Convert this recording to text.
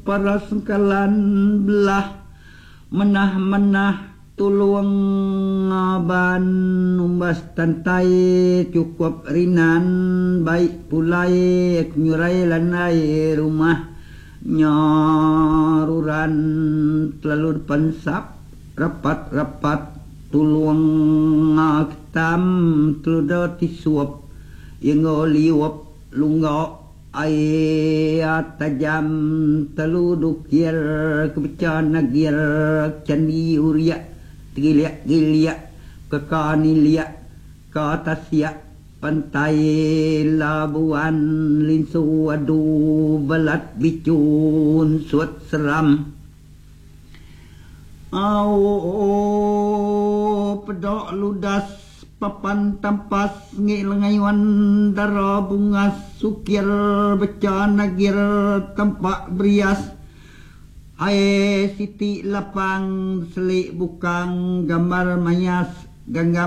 para sengkalan belah menah-menah tuluang ngaban umbas tantai cukup rinan baik pulai nyurai lanai rumah nyaruran telur pensap rapat-rapat tuluang ngaktam teluda tisuap yang liwap lunga ayat tajam teludukir kebecan nagir candi uria gilia kekanilia ke atas ya pantai Labuan linsu adu balat bicun suat seram pedok ludas papan tampas ngilengaywan dara bunga sukir becan nagir tampak berias Siti lapang selik bukang gambar mayas ganggam